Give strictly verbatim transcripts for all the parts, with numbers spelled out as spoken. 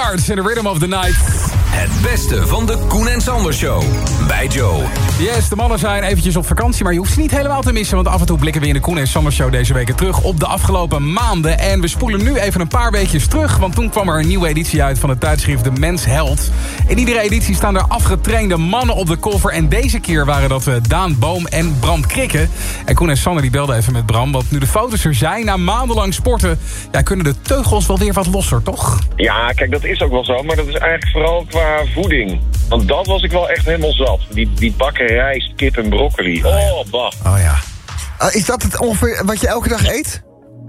Hearts in the Rhythm of the Night. Het beste van de Koen en Sander Show. Bij Joe. Yes, de mannen zijn eventjes op vakantie, maar je hoeft ze niet helemaal te missen. Want af en toe blikken we in de Koen en Sander Show deze weken terug op de afgelopen maanden. En we spoelen nu even een paar weekjes terug. Want toen kwam er een nieuwe editie uit van het tijdschrift De Mens Held. In iedere editie staan er afgetrainde mannen op de cover. En deze keer waren dat uh, Daan Boom en Bram Krikke. En Koen en Sander die belden even met Bram. Want nu de foto's er zijn, na maandenlang sporten, ja, kunnen de teugels wel weer wat losser, toch? Ja, kijk, dat is ook wel zo. Maar dat is eigenlijk vooral qua voeding. Want dat was ik wel echt helemaal zat. Die, die bakken rijst, kip en broccoli. Oh, bah. Oh ja. Uh, is dat het ongeveer wat je elke dag eet?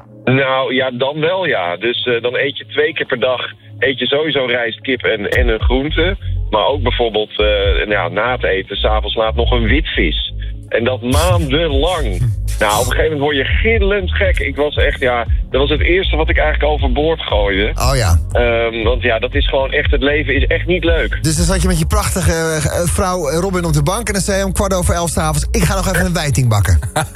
Nou, ja, dan wel ja. Dus uh, dan eet je twee keer per dag... eet je sowieso rijst, kip en, en een groente. Maar ook bijvoorbeeld uh, nou, na het eten, 's avonds laat nog een witvis. En dat maandenlang. Nou, op een gegeven moment word je gillend gek. Ik was echt, ja... Dat was het eerste wat ik eigenlijk overboord gooide. Oh ja. Um, want ja, dat is gewoon echt... Het leven is echt niet leuk. Dus dan zat je met je prachtige uh, vrouw Robin op de bank... en dan zei je om kwart over elf 's avonds... ik ga nog even een wijting bakken.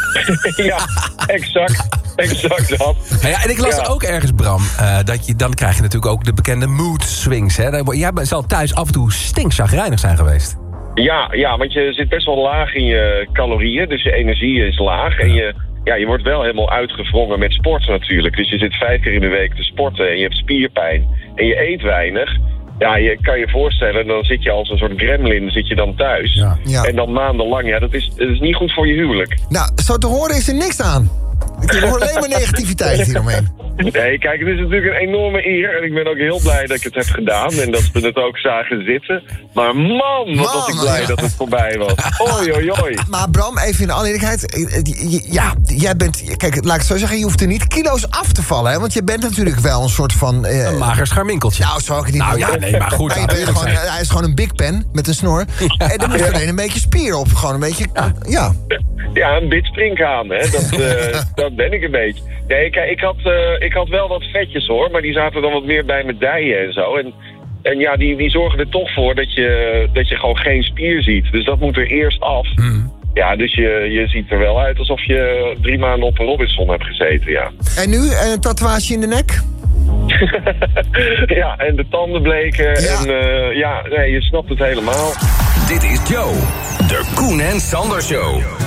Ja, exact. Exact dat. Ja, ja, en ik las ja. ook ergens, Bram... Uh, dat je, dan krijg je natuurlijk ook de bekende mood swings. Hè? Jij zal thuis af en toe stinkzagrijnig zijn geweest. Ja, ja, want je zit best wel laag in je calorieën. Dus je energie is laag. En je, ja, je wordt wel helemaal uitgewrongen met sporten natuurlijk. Dus je zit vijf keer in de week te sporten en je hebt spierpijn. En je eet weinig. Ja, je kan je voorstellen, dan zit je als een soort gremlin zit je dan thuis. Ja. Ja. En dan maandenlang, ja, dat is, dat is niet goed voor je huwelijk. Nou, zo te horen is er niks aan. Ik hoor alleen maar negativiteit hieromheen. Nee, kijk, het is natuurlijk een enorme eer. En ik ben ook heel blij dat ik het heb gedaan. En dat we het ook zagen zitten. Maar man, wat Man, was ik blij ja. dat het voorbij was. Oei, oei, oei. Maar Bram, even in alle eerlijkheid. Ja, jij bent... Kijk, laat ik het zo zeggen. Je hoeft er niet kilo's af te vallen. Hè, want je bent natuurlijk wel een soort van... Uh, Een mager scharminkeltje. Nou, zo ik het niet Nou doen. ja, nee, maar goed. Hij, ben gewoon, hij is gewoon een big pen met een snor. Ja. En dan moet je alleen een beetje spier op. Gewoon een beetje... Ja. ja. Ja, een bit springhaan, hè. Dat, uh, dat ben ik een beetje. Nee, kijk, ik had, uh, ik had wel wat vetjes, hoor. Maar die zaten dan wat meer bij mijn dijen en zo. En, en ja, die, die zorgen er toch voor dat je, dat je gewoon geen spier ziet. Dus dat moet er eerst af. Hmm. Ja, dus je, je ziet er wel uit alsof je drie maanden op een Robinson hebt gezeten, ja. En nu, een tatoeage in de nek? Ja, en de tanden bleken. Ja. En uh, ja, nee, je snapt het helemaal. Dit is Joe, de Koen en Sander Show.